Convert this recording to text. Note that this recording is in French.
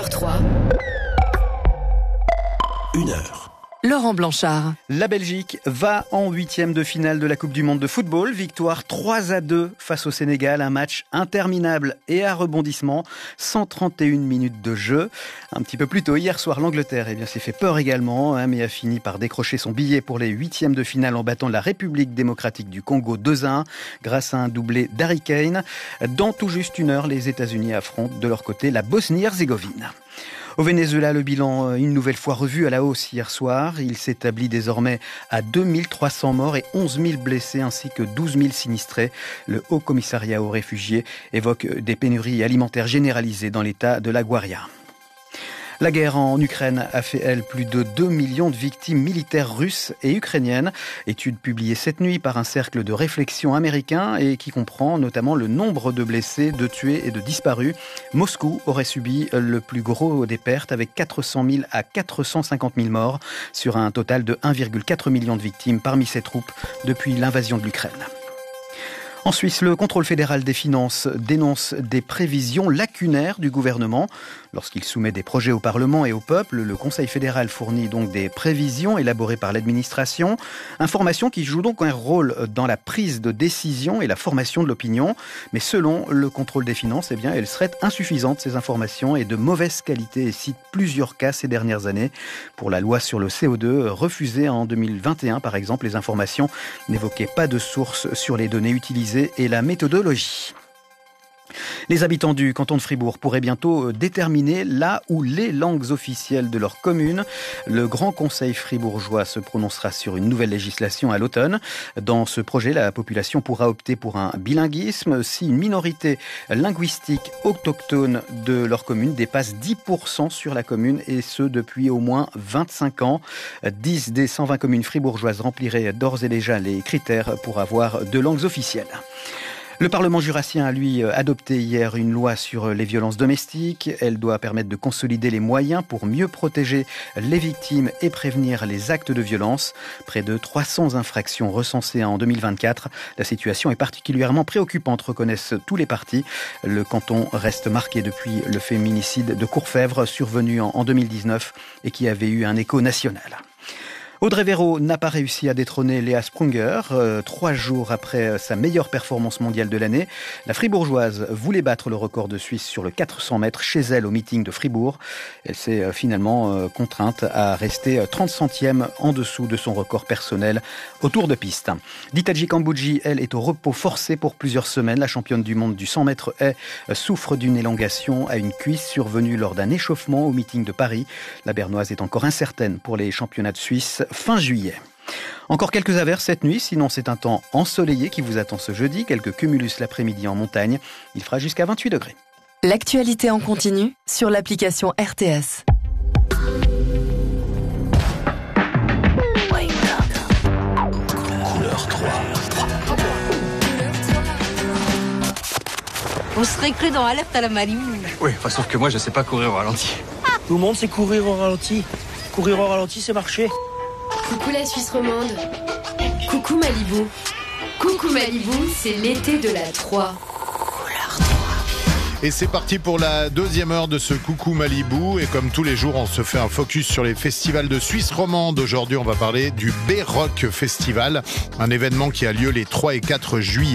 3. 1 heure. Laurent Blanchard. La Belgique va en 8e de finale de la Coupe du Monde de football. Victoire 3-2 face au Sénégal. Un match interminable et à rebondissement. 131 minutes de jeu. Un petit peu plus tôt, hier soir, l'Angleterre s'est fait peur également, mais a fini par décrocher son billet pour les 8e de finale en battant la République démocratique du Congo 2-1 grâce à un doublé d'Harry Kane. Dans tout juste 1 heure, les États-Unis affrontent de leur côté la Bosnie-Herzégovine. Au Venezuela, le bilan une nouvelle fois revu à la hausse hier soir. Il s'établit désormais à 2300 morts et 11 000 blessés ainsi que 12 000 sinistrés. Le Haut Commissariat aux réfugiés évoque des pénuries alimentaires généralisées dans l'état de la Guaria. La guerre en Ukraine a fait, elle, plus de 2 millions de victimes militaires russes et ukrainiennes. Étude publiée cette nuit par un cercle de réflexion américain et qui comprend notamment le nombre de blessés, de tués et de disparus. Moscou aurait subi le plus gros des pertes avec 400 000 à 450 000 morts sur un total de 1,4 million de victimes parmi ses troupes depuis l'invasion de l'Ukraine. En Suisse, le contrôle fédéral des finances dénonce des prévisions lacunaires du gouvernement. Lorsqu'il soumet des projets au Parlement et au peuple, le Conseil fédéral fournit donc des prévisions élaborées par l'administration. Informations qui jouent donc un rôle dans la prise de décision et la formation de l'opinion. Mais selon le contrôle des finances, elles seraient insuffisantes, ces informations, et de mauvaise qualité, et cite plusieurs cas ces dernières années. Pour la loi sur le CO2, refusée en 2021 par exemple, les informations n'évoquaient pas de source sur les données utilisées et la méthodologie. Les habitants du canton de Fribourg pourraient bientôt déterminer la ou les langues officielles de leur commune. Le Grand Conseil fribourgeois se prononcera sur une nouvelle législation à l'automne. Dans ce projet, la population pourra opter pour un bilinguisme si une minorité linguistique autochtone de leur commune dépasse 10% sur la commune, et ce depuis au moins 25 ans. 10 des 120 communes fribourgeoises rempliraient d'ores et déjà les critères pour avoir 2 langues officielles. Le Parlement jurassien a, lui, adopté hier une loi sur les violences domestiques. Elle doit permettre de consolider les moyens pour mieux protéger les victimes et prévenir les actes de violence. Près de 300 infractions recensées en 2024. La situation est particulièrement préoccupante, reconnaissent tous les partis. Le canton reste marqué depuis le féminicide de Courfèvre, survenu en 2019 et qui avait eu un écho national. Audrey Véro n'a pas réussi à détrôner Léa Sprunger. 3 jours après sa meilleure performance mondiale de l'année, la Fribourgeoise voulait battre le record de Suisse sur le 400 mètres chez elle au meeting de Fribourg. Elle s'est finalement contrainte à rester 30 centièmes en dessous de son record personnel au tour de piste. Ditaji Kambouji, elle, est au repos forcé pour plusieurs semaines. La championne du monde du 100 mètres haies souffre d'une élongation à une cuisse survenue lors d'un échauffement au meeting de Paris. La Bernoise est encore incertaine pour les championnats de Suisse fin juillet. Encore quelques averses cette nuit, sinon c'est un temps ensoleillé qui vous attend ce jeudi. Quelques cumulus l'après-midi en montagne. Il fera jusqu'à 28 degrés. L'actualité en continu sur l'application RTS. Couleur 3. On serait cru dans Alerte à la Malibu. Oui, sauf que moi je sais pas courir au ralenti. Tout le monde sait courir au ralenti. Courir au ralenti, c'est marcher. Coucou la Suisse romande. Coucou Malibu. Coucou Malibu, c'est l'été de la 3. Et c'est parti pour la 2e heure de ce Coucou Malibu. Et comme tous les jours, on se fait un focus sur les festivals de Suisse romande. Aujourd'hui, on va parler du B-Rock Festival, un événement qui a lieu les 3 et 4 juillet.